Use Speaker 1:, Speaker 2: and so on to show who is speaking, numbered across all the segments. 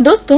Speaker 1: दोस्तों,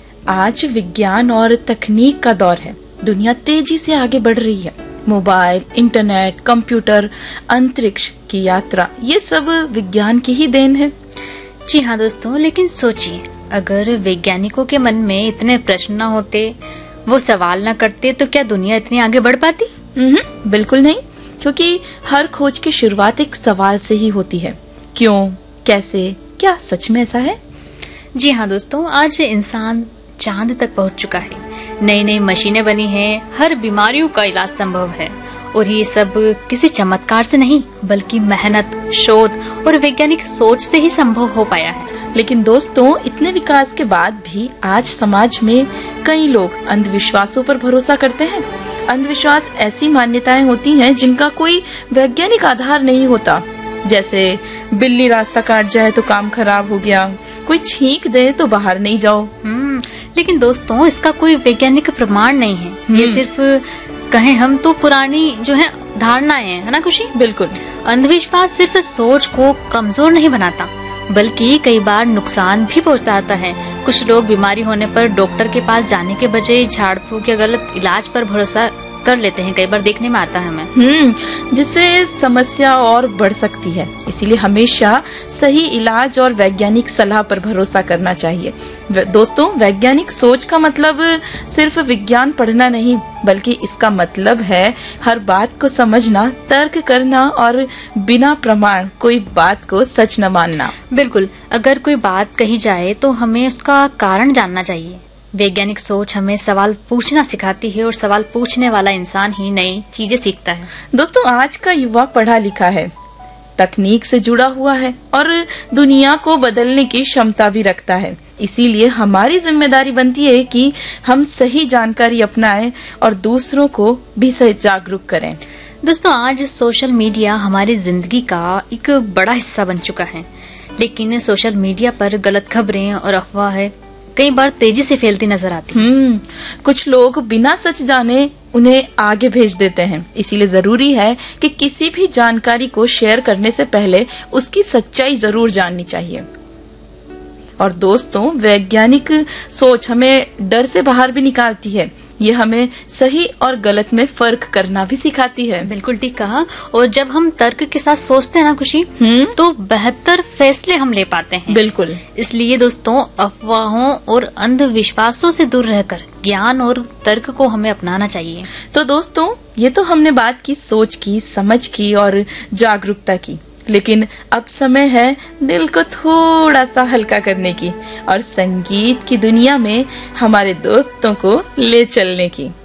Speaker 1: आज विज्ञान और तकनीक का दौर है। दुनिया तेजी से आगे बढ़ रही है। मोबाइल, इंटरनेट, कंप्यूटर, अंतरिक्ष की यात्रा, ये सब विज्ञान की ही देन है।
Speaker 2: जी हाँ दोस्तों, लेकिन सोचिए, अगर वैज्ञानिकों के मन में इतने प्रश्न न होते, वो सवाल न करते, तो क्या दुनिया इतनी आगे बढ़ पाती?
Speaker 1: बिल्कुल नहीं, क्योंकि हर खोज की शुरुआत एक सवाल से ही होती है। क्यों, कैसे, क्या सच में ऐसा है?
Speaker 2: जी हाँ दोस्तों, आज इंसान चांद तक पहुंच चुका है। नई नई मशीनें बनी हैं, हर बीमारियों का इलाज संभव है, और ये सब किसी चमत्कार से नहीं, बल्कि मेहनत, शोध और वैज्ञानिक सोच से ही संभव हो पाया है।
Speaker 1: लेकिन दोस्तों, इतने विकास के बाद भी आज समाज में कई लोग अंधविश्वासों पर भरोसा करते हैं। अंधविश्वास ऐसी मान्यताएं होती हैं जिनका कोई वैज्ञानिक आधार नहीं होता। जैसे बिल्ली रास्ता काट जाए तो काम खराब हो गया, कोई छींक दे तो बाहर नहीं जाओ।
Speaker 2: लेकिन दोस्तों, इसका कोई वैज्ञानिक प्रमाण नहीं है। ये सिर्फ कहें हम तो पुरानी जो है धारणाएं हैं, है ना खुशी?
Speaker 1: बिल्कुल।
Speaker 2: अंधविश्वास सिर्फ सोच को कमजोर नहीं बनाता, बल्कि कई बार नुकसान भी पहुंचाता है। कुछ लोग बीमारी होने पर डॉक्टर के पास जाने के बजाय झाड़ फूक या गलत इलाज पर भरोसा कर लेते हैं। कई बार देखने में आता है हमें,
Speaker 1: जिससे समस्या और बढ़ सकती है। इसीलिए हमेशा सही इलाज और वैज्ञानिक सलाह पर भरोसा करना चाहिए। दोस्तों, वैज्ञानिक सोच का मतलब सिर्फ विज्ञान पढ़ना नहीं, बल्कि इसका मतलब है हर बात को समझना, तर्क करना और बिना प्रमाण कोई बात को सच न मानना।
Speaker 2: बिल्कुल, अगर कोई बात कही जाए तो हमें उसका कारण जानना चाहिए। वैज्ञानिक सोच हमें सवाल पूछना सिखाती है, और सवाल पूछने वाला इंसान ही नई चीजें सीखता है।
Speaker 1: दोस्तों, आज का युवा पढ़ा लिखा है, तकनीक से जुड़ा हुआ है और दुनिया को बदलने की क्षमता भी रखता है। इसीलिए हमारी जिम्मेदारी बनती है कि हम सही जानकारी अपनाएं और दूसरों को भी सही जागरूक करें।
Speaker 2: दोस्तों, आज सोशल मीडिया हमारी जिंदगी का एक बड़ा हिस्सा बन चुका है, लेकिन सोशल मीडिया पर गलत खबरें और अफवाहें कई बार तेजी से फैलती नजर आती।
Speaker 1: कुछ लोग बिना सच जाने उन्हें आगे भेज देते हैं। इसीलिए जरूरी है कि किसी भी जानकारी को शेयर करने से पहले उसकी सच्चाई जरूर जाननी चाहिए। और दोस्तों, वैज्ञानिक सोच हमें डर से बाहर भी निकालती है। ये हमें सही और गलत में फर्क करना भी सिखाती है।
Speaker 2: बिल्कुल ठीक कहा। और जब हम तर्क के साथ सोचते हैं ना खुशी, तो बेहतर फैसले हम ले पाते हैं।
Speaker 1: बिल्कुल।
Speaker 2: इसलिए दोस्तों, अफवाहों और अंधविश्वासों से दूर रहकर ज्ञान और तर्क को हमें अपनाना चाहिए।
Speaker 1: तो दोस्तों, ये तो हमने बात की सोच की, समझ की और जागरूकता की, लेकिन अब समय है दिल को थोड़ा सा हल्का करने की और संगीत की दुनिया में हमारे दोस्तों को ले चलने की।